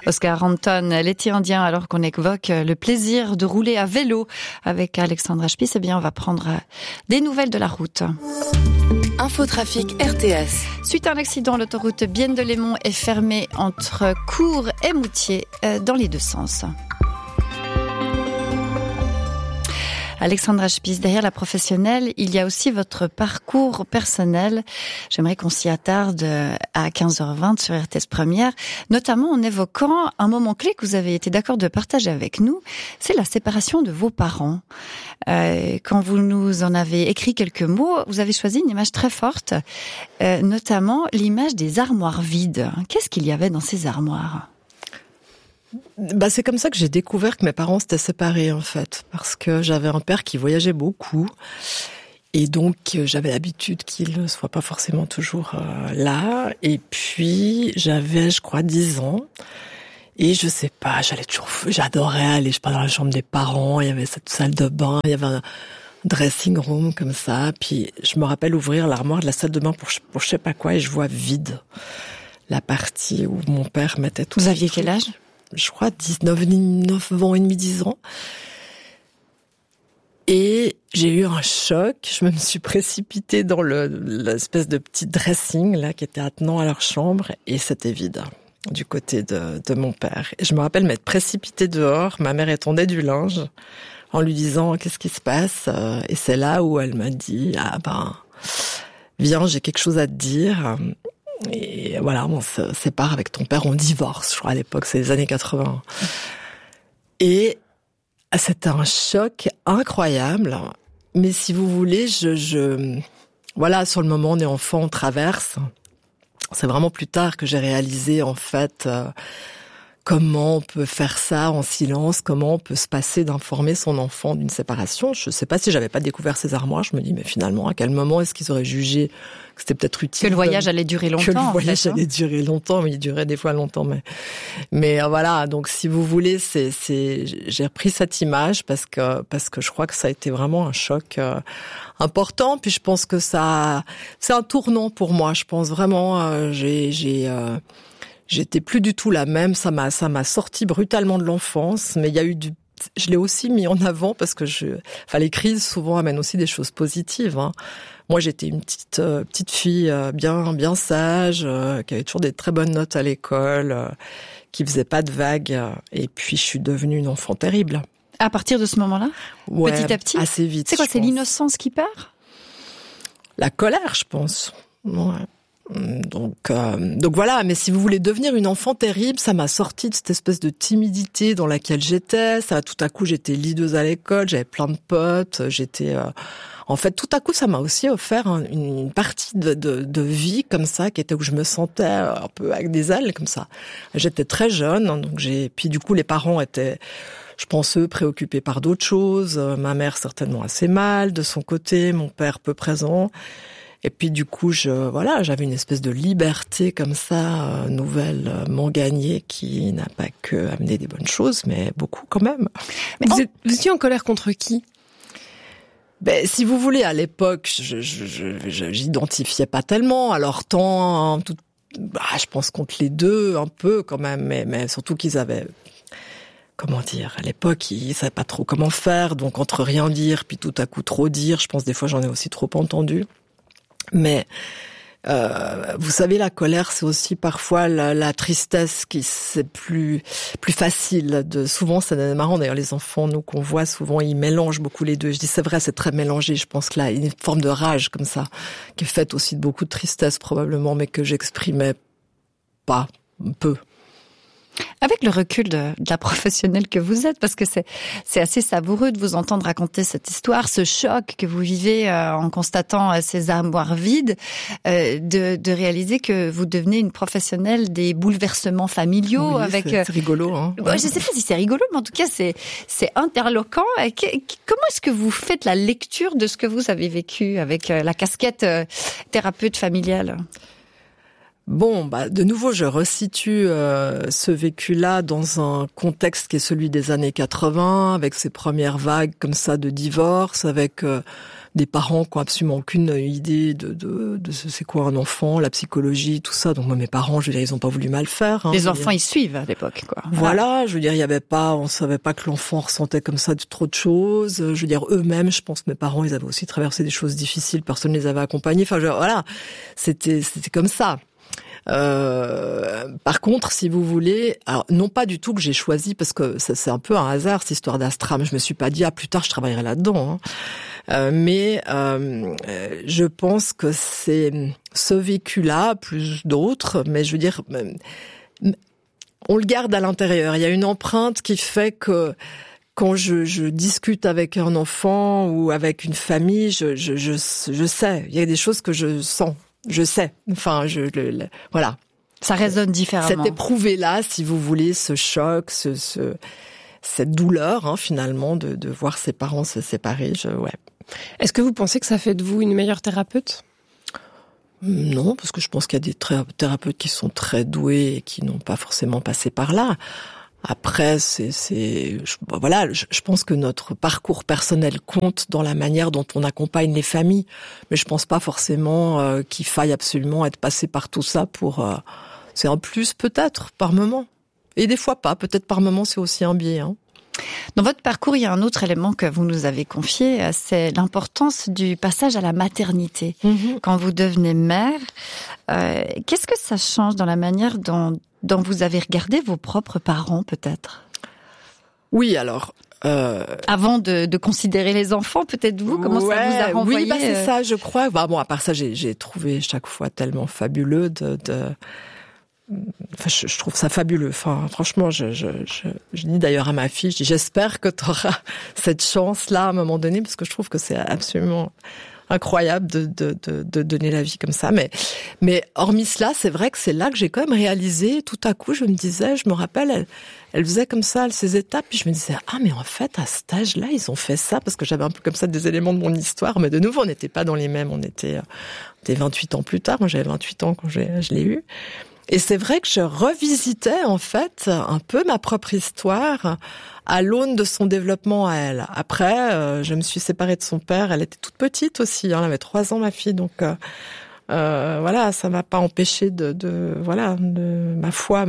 Oscar Anton, l'été indien, alors qu'on évoque le plaisir de rouler à vélo avec Alexandra Spies, eh bien, on va prendre des nouvelles de la route. Infotrafic RTS. Suite à un accident, l'autoroute Bienne-de-Lémont est fermée entre Cours et Moutier dans les deux sens. Alexandra Spies, derrière la professionnelle, il y a aussi votre parcours personnel. J'aimerais qu'on s'y attarde à 15h20 sur RTS Première, notamment en évoquant un moment clé que vous avez été d'accord de partager avec nous, c'est la séparation de vos parents. Quand vous nous en avez écrit quelques mots, vous avez choisi une image très forte, notamment l'image des armoires vides. Qu'est-ce qu'il y avait dans ces armoires ? C'est comme ça que j'ai découvert que mes parents s'étaient séparés, en fait. Parce que j'avais un père qui voyageait beaucoup. Et donc, j'avais l'habitude qu'il ne soit pas forcément toujours là. Et puis, j'avais, je crois, 10 ans. Et je sais pas, j'adorais aller, je sais pas, dans la chambre des parents. Il y avait cette salle de bain. Il y avait un dressing room comme ça. Puis, je me rappelle ouvrir l'armoire de la salle de bain pour je sais pas quoi. Et je vois vide la partie où mon père mettait tout. Vous aviez quel âge ? Je crois 9 ans et demi, 10 ans. Et j'ai eu un choc. Je me suis précipitée dans l'espèce de petit dressing là qui était attenant à leur chambre et c'était vide du côté de mon père. Et je me rappelle m'être précipitée dehors. Ma mère étendait du linge en lui disant qu'est-ce qui se passe. Et c'est là où elle m'a dit viens, j'ai quelque chose à te dire. Et voilà, on se sépare avec ton père, on divorce, je crois, à l'époque, c'est les années 80. Et c'était un choc incroyable. Mais si vous voulez, voilà, sur le moment, on est enfant, on traverse. C'est vraiment plus tard que j'ai réalisé, en fait, comment on peut faire ça en silence, comment on peut se passer d'informer son enfant d'une séparation. Je sais pas si j'avais pas découvert ces armoires, je me dis, mais finalement, à quel moment est-ce qu'ils auraient jugé que c'était peut-être utile. Que le voyage allait durer longtemps. Que le voyage allait durer longtemps, mais il durait des fois longtemps. Mais voilà, donc si vous voulez, j'ai repris cette image parce que je crois que ça a été vraiment un choc important. Puis je pense que c'est un tournant pour moi. Je pense vraiment, j'étais plus du tout la même. Ça m'a sorti brutalement de l'enfance, mais il y a eu je l'ai aussi mis en avant parce que les crises souvent amènent aussi des choses positives, hein. Moi, j'étais une petite fille bien sage, qui avait toujours des très bonnes notes à l'école, qui faisait pas de vagues. Et puis, je suis devenue une enfant terrible. À partir de ce moment-là, ouais, petit à petit, assez vite. C'est quoi, c'est l'innocence qui perd ? La colère, je pense. Ouais. Donc voilà, mais si vous voulez devenir une enfant terrible, ça m'a sorti de cette espèce de timidité dans laquelle j'étais. Ça, tout à coup, j'étais leaduse à l'école, j'avais plein de potes, en fait, tout à coup, ça m'a aussi offert une partie de vie comme ça, qui était où je me sentais un peu avec des ailes comme ça. J'étais très jeune, donc puis du coup, les parents étaient, je pense, eux, préoccupés par d'autres choses. Ma mère certainement assez mal de son côté, mon père peu présent. Et puis du coup, j'avais une espèce de liberté comme ça, nouvellement gagnée, qui n'a pas que amené des bonnes choses, mais beaucoup quand même. Mais vous étiez en colère contre qui ? Si vous voulez, à l'époque, j'identifiais pas tellement. Alors tant, je pense contre les deux un peu quand même, mais surtout qu'ils avaient, comment dire, à l'époque, ils savaient pas trop comment faire. Donc entre rien dire puis tout à coup trop dire, je pense des fois j'en ai aussi trop entendu. Mais vous savez, la colère, c'est aussi parfois la tristesse qui c'est plus facile. Souvent, c'est marrant d'ailleurs, les enfants, nous qu'on voit souvent, ils mélangent beaucoup les deux. Je dis c'est vrai, c'est très mélangé. Je pense que là, il y a une forme de rage comme ça, qui est faite aussi de beaucoup de tristesse probablement, mais que j'exprimais pas, un peu. Avec le recul de la professionnelle que vous êtes, parce que c'est assez savoureux de vous entendre raconter cette histoire, ce choc que vous vivez en constatant ces armoires vides, de réaliser que vous devenez une professionnelle des bouleversements familiaux. Oui, c'est rigolo, hein. Je sais pas si c'est rigolo, mais en tout cas c'est interloquant. Comment est-ce que vous faites la lecture de ce que vous avez vécu avec la casquette thérapeute familiale ? Bon, de nouveau, je resitue ce vécu-là dans un contexte qui est celui des années 80, avec ces premières vagues comme ça de divorce, avec des parents qui ont absolument aucune idée de c'est quoi un enfant, la psychologie, tout ça. Donc moi, mes parents, je veux dire, ils ont pas voulu mal faire. Les enfants, ils suivent à l'époque, quoi. Voilà, je veux dire, on savait pas que l'enfant ressentait comme ça trop de choses. Je veux dire, eux-mêmes, je pense que mes parents, ils avaient aussi traversé des choses difficiles, personne ne les avait accompagnés. Enfin, voilà, c'était comme ça. Par contre, si vous voulez, alors non pas du tout que j'ai choisi, parce que c'est un peu un hasard cette histoire d'Astram. Je me suis pas dit plus tard je travaillerai là-dedans. Mais je pense que c'est ce vécu-là plus d'autres. Mais je veux dire, on le garde à l'intérieur. Il y a une empreinte qui fait que quand je discute avec un enfant ou avec une famille, je sais. Il y a des choses que je sens. Je sais. Enfin, voilà. Ça résonne différemment. Cet éprouvé-là, si vous voulez, ce choc, cette douleur, finalement, de voir ses parents se séparer, ouais. Est-ce que vous pensez que ça fait de vous une meilleure thérapeute ? Non, parce que je pense qu'il y a des thérapeutes qui sont très doués et qui n'ont pas forcément passé par là. Après, je pense que notre parcours personnel compte dans la manière dont on accompagne les familles, mais je pense pas forcément qu'il faille absolument être passé par tout ça pour. C'est un plus peut-être par moment, et des fois pas. Peut-être par moment c'est aussi un biais. Dans votre parcours, il y a un autre élément que vous nous avez confié, c'est l'importance du passage à la maternité. Mm-hmm. Quand vous devenez mère, qu'est-ce que ça change dans la manière dont vous avez regardé vos propres parents, peut-être ? Oui, alors... Avant de considérer les enfants, peut-être vous, comment ça vous a renvoyé ? Oui, c'est ça, je crois. Bon, à part ça, j'ai trouvé chaque fois tellement fabuleux Enfin, je trouve ça fabuleux. Enfin, franchement, je dis d'ailleurs à ma fille, je dis, j'espère que tu auras cette chance-là à un moment donné, parce que je trouve que c'est absolument incroyable de donner la vie comme ça. Mais hormis cela, c'est vrai que c'est là que j'ai quand même réalisé, tout à coup, je me rappelle, elle faisait comme ça ces étapes, puis je me disais, mais en fait, à cet âge-là, ils ont fait ça, parce que j'avais un peu comme ça des éléments de mon histoire, mais de nouveau, on n'était pas dans les mêmes, on était 28 ans plus tard, moi j'avais 28 ans quand je l'ai eu. Et c'est vrai que je revisitais en fait un peu ma propre histoire à l'aune de son développement à elle. Après, je me suis séparée de son père. Elle était toute petite aussi. Elle avait 3 ans, ma fille. Donc voilà, ça m'a pas empêché de ma foi.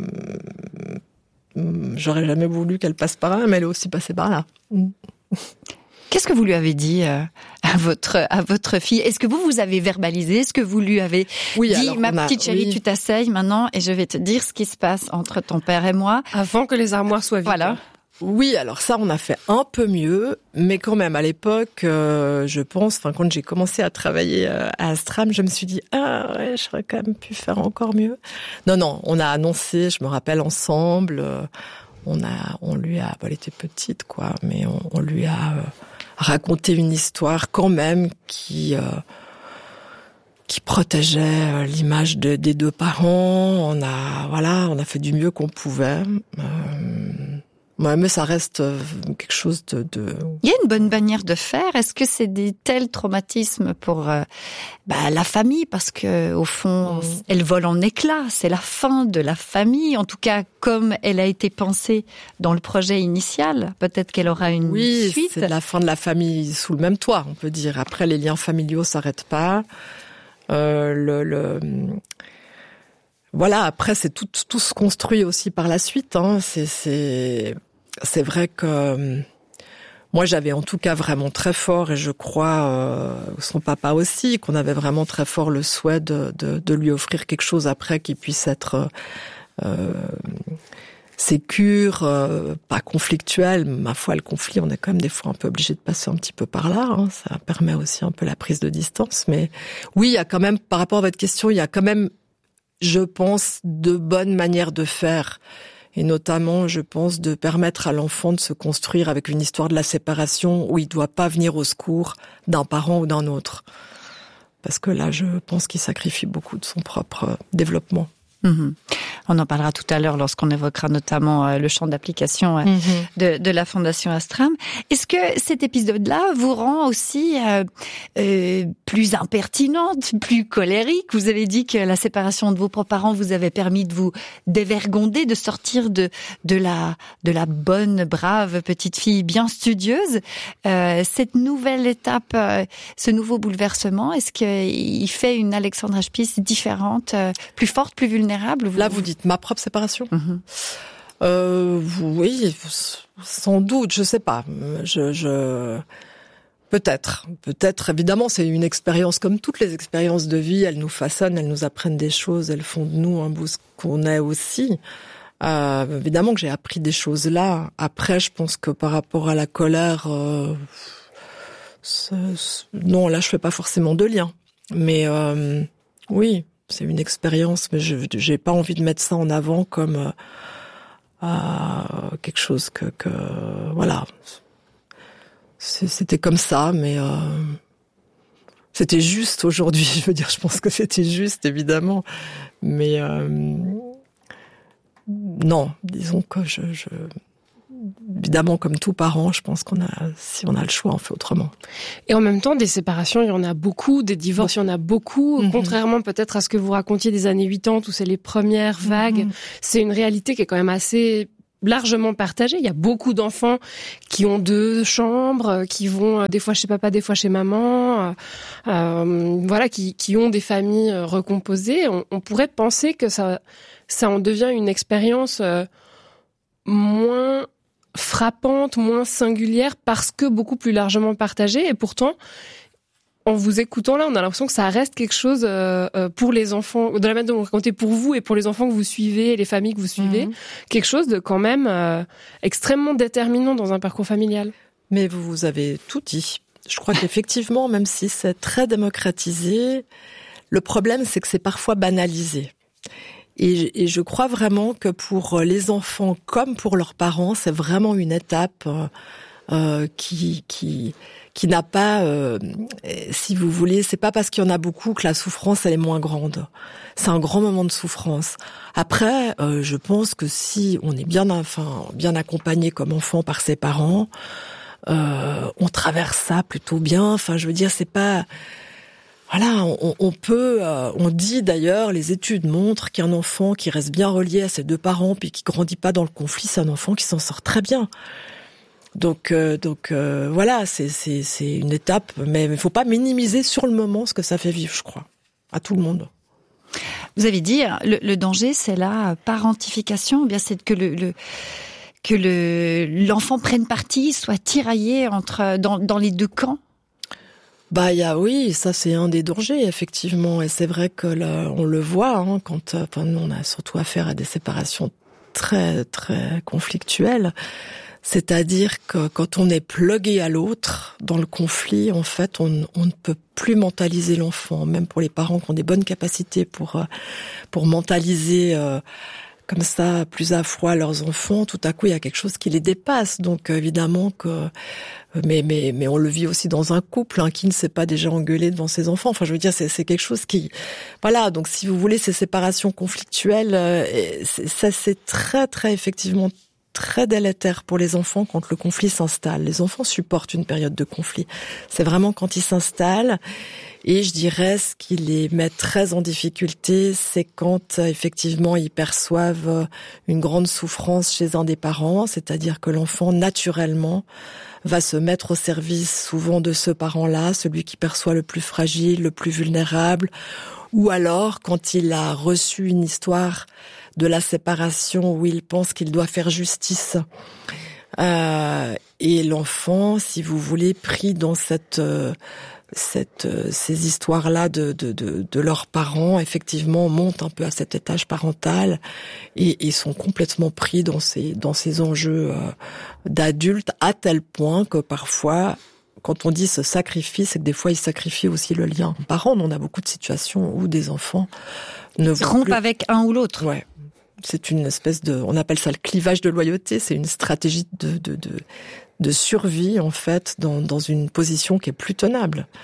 J'aurais jamais voulu qu'elle passe par là, mais elle est aussi passée par là. Qu'est-ce que vous lui avez dit à votre fille ? Est-ce que vous avez verbalisé ? Est-ce que vous lui avez dit, ma petite chérie, tu t'asseyes maintenant et je vais te dire ce qui se passe entre ton père et moi ? Avant que les armoires soient vides. Voilà. Oui, alors ça, on a fait un peu mieux, mais quand même, à l'époque, je pense, quand j'ai commencé à travailler à Astram, je me suis dit, j'aurais quand même pu faire encore mieux. Non, on a annoncé, je me rappelle, ensemble, on lui a, elle était petite, quoi, mais on lui a raconté une histoire quand même qui protégeait l'image des 2 parents. On a fait du mieux qu'on pouvait. Ouais, mais ça reste quelque chose de... Il y a une bonne manière de faire. Est-ce que c'est des tels traumatismes pour la famille ? Parce que au fond, elle vole en éclats. C'est la fin de la famille. En tout cas, comme elle a été pensée dans le projet initial. Peut-être qu'elle aura une suite. Oui, c'est la fin de la famille sous le même toit, on peut dire. Après, les liens familiaux s'arrêtent pas. Voilà, après, c'est tout se construit aussi par la suite. C'est vrai que moi, j'avais en tout cas vraiment très fort, et je crois son papa aussi, qu'on avait vraiment très fort le souhait de lui offrir quelque chose après qui puisse être sécure, pas conflictuel. Ma foi, le conflit, on est quand même des fois un peu obligé de passer un petit peu par là. Ça permet aussi un peu la prise de distance. Mais oui, il y a quand même, par rapport à votre question, il y a quand même, je pense, de bonnes manières de faire. Et notamment, je pense, de permettre à l'enfant de se construire avec une histoire de la séparation où il doit pas venir au secours d'un parent ou d'un autre. Parce que là, je pense qu'il sacrifie beaucoup de son propre développement. Mmh. On en parlera tout à l'heure lorsqu'on évoquera notamment le champ d'application de la Fondation Astram. Est-ce que cet épisode-là vous rend aussi plus impertinente, plus colérique? Vous avez dit que la séparation de vos parents vous avait permis de vous dévergonder, de sortir de la bonne, brave petite fille bien studieuse. Cette nouvelle étape, ce nouveau bouleversement, est-ce qu'il fait une Alexandra Spies différente, plus forte, plus vulnérable? Là, vous dites ma propre séparation? Oui, sans doute, je sais pas. Peut-être. Évidemment, c'est une expérience comme toutes les expériences de vie. Elles nous façonnent, elles nous apprennent des choses, elles font de nous un bout ce qu'on est aussi. Évidemment que j'ai appris des choses là. Après, je pense que par rapport à la colère, non, là, je fais pas forcément de lien. Mais oui, c'est une expérience, mais j'ai pas envie de mettre ça en avant comme quelque chose que voilà. C'était comme ça, mais c'était juste aujourd'hui. Je veux dire, je pense que c'était juste, évidemment. Mais non, disons que évidemment, comme tout parent, je pense si on a le choix, on fait autrement. Et en même temps, des séparations, il y en a beaucoup, des divorces, il y en a beaucoup. Contrairement peut-être à ce que vous racontiez des années 80, où c'est les premières vagues, c'est une réalité qui est quand même assez largement partagée. Il y a beaucoup d'enfants qui ont 2 chambres, qui vont des fois chez papa, des fois chez maman, voilà, qui ont des familles recomposées. On pourrait penser que ça en devient une expérience moins frappante, moins singulière, parce que beaucoup plus largement partagée. Et pourtant, en vous écoutant là, on a l'impression que ça reste quelque chose pour les enfants, de la manière dont vous racontez pour vous et pour les enfants que vous suivez, les familles que vous suivez, quelque chose de quand même extrêmement déterminant dans un parcours familial. Mais vous avez tout dit. Je crois qu'effectivement, même si c'est très démocratisé, le problème c'est que c'est parfois banalisé. Et je crois vraiment que pour les enfants comme pour leurs parents, c'est vraiment une étape qui n'a pas, si vous voulez, c'est pas parce qu'il y en a beaucoup que la souffrance elle est moins grande. C'est un grand moment de souffrance. Après, je pense que si on est bien accompagné comme enfant par ses parents, on traverse ça plutôt bien. Enfin, je veux dire, c'est pas. Voilà, on dit d'ailleurs, les études montrent qu'un enfant qui reste bien relié à ses 2 parents puis qui grandit pas dans le conflit, c'est un enfant qui s'en sort très bien. Donc voilà, c'est une étape, mais il faut pas minimiser sur le moment ce que ça fait vivre, je crois, à tout le monde. Vous avez dit, le danger, c'est la parentification, ou bien c'est que l'enfant prenne parti, soit tiraillé dans les 2 camps. Oui, ça c'est un des dangers effectivement, et c'est vrai que là, on le voit quand nous, on a surtout affaire à des séparations très très conflictuelles. C'est-à-dire que quand on est plugué à l'autre dans le conflit, en fait, on ne peut plus mentaliser l'enfant, même pour les parents qui ont des bonnes capacités pour mentaliser comme ça plus à fois leurs enfants. Tout à coup, il y a quelque chose qui les dépasse. Donc évidemment que mais on le vit aussi dans un couple qui ne s'est pas déjà engueulé devant ses enfants. Enfin, je veux dire, c'est quelque chose qui voilà. Donc si vous voulez, ces séparations conflictuelles, ça c'est très très effectivement très délétère pour les enfants quand le conflit s'installe. Les enfants supportent une période de conflit. C'est vraiment quand il s'installe. Et je dirais, ce qui les met très en difficulté, c'est quand effectivement ils perçoivent une grande souffrance chez un des parents, c'est-à-dire que l'enfant naturellement va se mettre au service souvent de ce parent-là, celui qui perçoit le plus fragile, le plus vulnérable, ou alors quand il a reçu une histoire de la séparation où il pense qu'il doit faire justice. Et l'enfant, si vous voulez, pris dans ces histoires-là de leurs parents, effectivement, montent un peu à cet étage parental et sont complètement pris dans ces enjeux d'adultes, à tel point que parfois, quand on dit ce sacrifice, c'est que des fois, ils sacrifient aussi le lien. Parents, on a beaucoup de situations où des enfants ne vont rompent plus avec un ou l'autre. Ouais. C'est une espèce on appelle ça le clivage de loyauté. C'est une stratégie de survie, en fait, dans une position qui est plus tenable.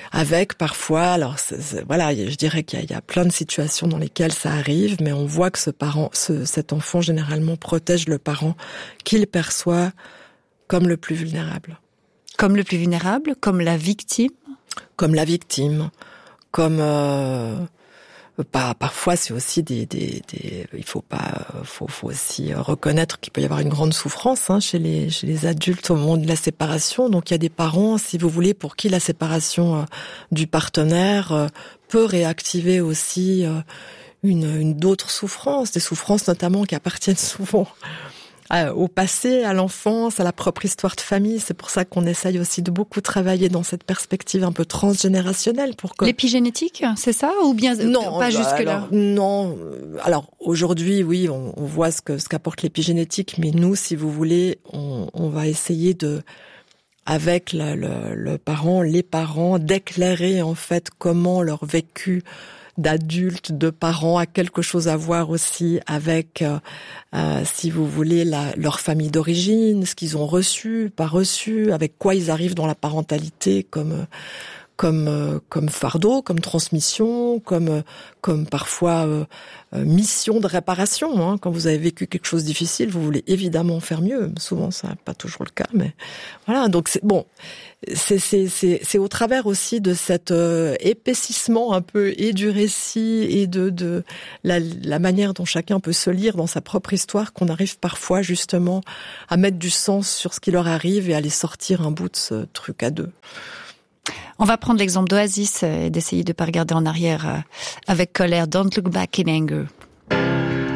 Avec parfois, alors voilà, je dirais qu'il y a plein de situations dans lesquelles ça arrive, mais on voit que cet enfant généralement protège le parent qu'il perçoit comme le plus vulnérable. Comme le plus vulnérable, comme la victime. Comme la victime, comme parfois c'est aussi il faut aussi reconnaître qu'il peut y avoir une grande souffrance chez les adultes au moment de la séparation. Donc il y a des parents, si vous voulez, pour qui la séparation du partenaire peut réactiver aussi une d'autres souffrances, des souffrances notamment qui appartiennent souvent au passé, à l'enfance, à la propre histoire de famille. C'est pour ça qu'on essaye aussi de beaucoup travailler dans cette perspective un peu transgénérationnelle pour que... L'épigénétique, c'est ça? Ou bien non, pas jusque-là? Non. Alors, aujourd'hui, oui, on voit ce qu'apporte l'épigénétique, mais nous, si vous voulez, on va essayer avec le parent, les parents, d'éclairer, en fait, comment leur vécu d'adultes, de parents a quelque chose à voir aussi avec, si vous voulez, leur famille d'origine, ce qu'ils ont reçu, pas reçu, avec quoi ils arrivent dans la parentalité comme fardeau, comme transmission, comme parfois mission de réparation. Quand vous avez vécu quelque chose de difficile, vous voulez évidemment faire mieux. Souvent, ça n'est pas toujours le cas, mais voilà. Donc c'est au travers aussi de cet épaississement un peu et du récit et de la manière dont chacun peut se lire dans sa propre histoire qu'on arrive parfois justement à mettre du sens sur ce qui leur arrive et à les sortir un bout de ce truc à deux. On va prendre l'exemple d'Oasis et d'essayer de pas regarder en arrière avec colère. Don't look back in anger.